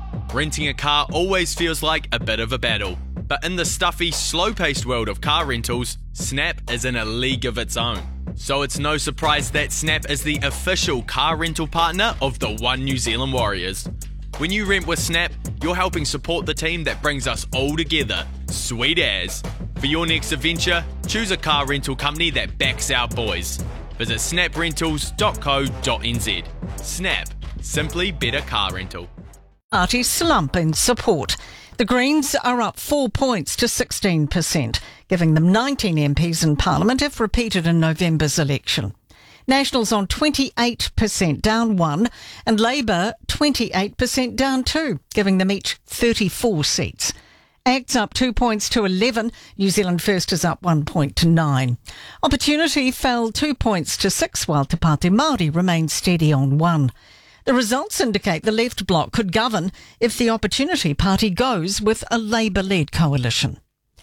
Renting a car always feels like a bit of a battle, but in the stuffy, slow-paced world of car rentals, Snap is in a league of its own. So it's no surprise that Snap is the official car rental partner of the One New Zealand Warriors. When you rent with Snap, you're helping support the team that brings us all together. Sweet as. For your next adventure, choose a car rental company that backs our boys. Visit snaprentals.co.nz. Snap. Simply better car rental. Party slump in support. The Greens are up 4 points to 16%, giving them 19 MPs in Parliament if repeated in November's election. Nationals on 28%, down 1, and Labour 28%, down 2, giving them each 34 seats. ACT's up 2 points to 11. New Zealand First is up 1 point to 9. Opportunity fell 2 points to 6, while Te Pāti Māori remains steady on 1. The results indicate the left bloc could govern if the Opportunity Party goes with a Labour-led coalition.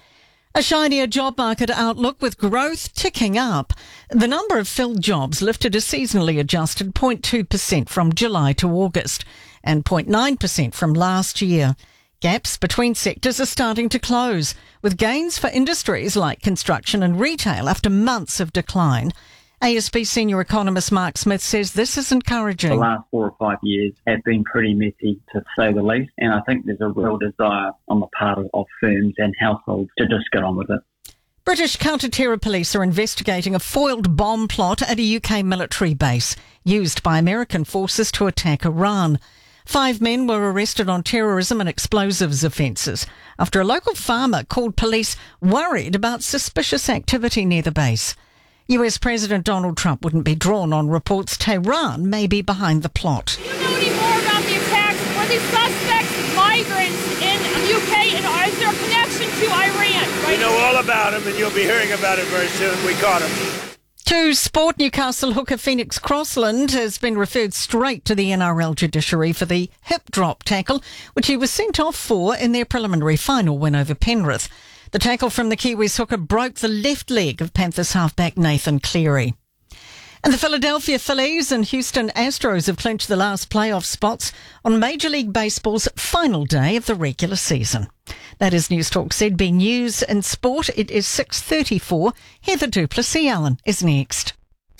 A shinier job market outlook with growth ticking up. The number of filled jobs lifted a seasonally adjusted 0.2% from July to August and 0.9% from last year. Gaps between sectors are starting to close, with gains for industries like construction and retail after months of decline. ASB senior economist Mark Smith says this is encouraging. The last 4 or 5 years have been pretty messy, to say the least, and I think there's a real desire on the part of firms and households to just get on with it. British counter-terror police are investigating a foiled bomb plot at a UK military base used by American forces to attack Iran. 5 men were arrested on terrorism and explosives offences after a local farmer called police worried about suspicious activity near the base. US President Donald Trump wouldn't be drawn on reports Tehran may be behind the plot. Do you know any more about the attacks? Were these suspects migrants in the UK, and is there a connection to Iran? We know all about them, and you'll be hearing about it very soon. We caught them. To sport, Newcastle hooker Phoenix Crossland has been referred straight to the NRL judiciary for the hip drop tackle, which he was sent off for in their preliminary final win over Penrith. The tackle from the Kiwis hooker broke the left leg of Panthers halfback Nathan Cleary. And the Philadelphia Phillies and Houston Astros have clinched the last playoff spots on Major League Baseball's final day of the regular season. That is News Talk ZB News and Sport. It is 6:34. Heather Duplessis-Allen is next.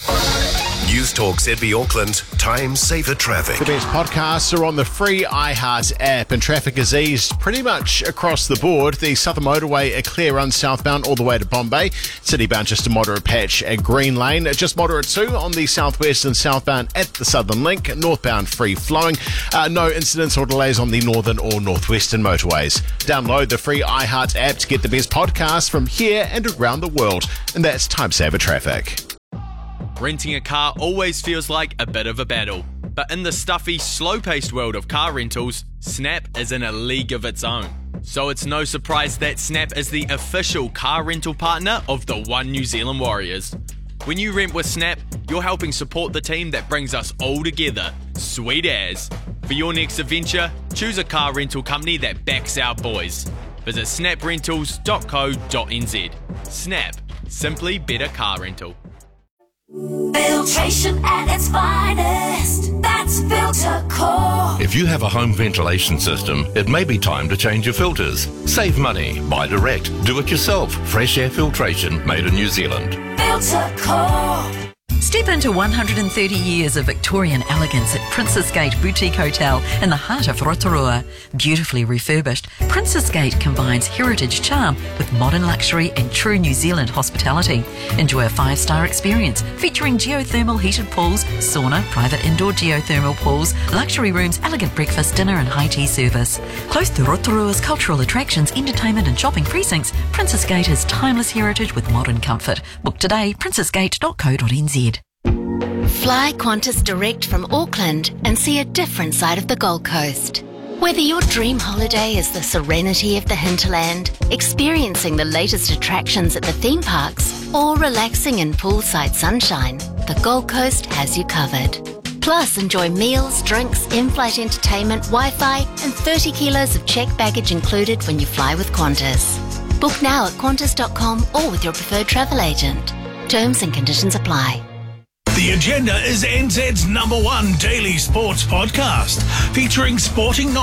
News Talk ZB Auckland, time saver traffic. The best podcasts are on the free iHeart app, and traffic is eased pretty much across the board. The Southern Motorway, a clear run southbound all the way to Bombay. Citybound, just a moderate patch at Green Lane. Just moderate too on the southwest and southbound at the Southern Link. Northbound free flowing. No incidents or delays on the northern or northwestern motorways. Download the free iHeart app to get the best podcasts from here and around the world. And that's time saver traffic. Renting a car always feels like a bit of a battle, but in the stuffy, slow-paced world of car rentals, Snap is in a league of its own. So it's no surprise that Snap is the official car rental partner of the One New Zealand Warriors. When you rent with Snap, you're helping support the team that brings us all together. Sweet as. For your next adventure, choose a car rental company that backs our boys. Visit snaprentals.co.nz. Snap. Simply better car rental. Filtration at its finest. That's FilterCore. If you have a home ventilation system, it may be time to change your filters. Save money. Buy direct. Do it yourself. Fresh air filtration made in New Zealand. FilterCore. Step into 130 years of Victorian elegance at Princess Gate Boutique Hotel in the heart of Rotorua. Beautifully refurbished, Princess Gate combines heritage charm with modern luxury and true New Zealand hospitality. Enjoy a 5-star experience featuring geothermal heated pools, sauna, private indoor geothermal pools, luxury rooms, elegant breakfast, dinner and high tea service. Close to Rotorua's cultural attractions, entertainment and shopping precincts, Princess Gate has timeless heritage with modern comfort. Book today, princessgate.co.nz. Fly Qantas direct from Auckland and see a different side of the Gold Coast. Whether your dream holiday is the serenity of the hinterland, experiencing the latest attractions at the theme parks, or relaxing in poolside sunshine, the Gold Coast has you covered. Plus, enjoy meals, drinks, in-flight entertainment, Wi-Fi, and 30 kilos of checked baggage included when you fly with Qantas. Book now at qantas.com or with your preferred travel agent. Terms and conditions apply. The Agenda is NZ's #1 daily sports podcast, featuring sporting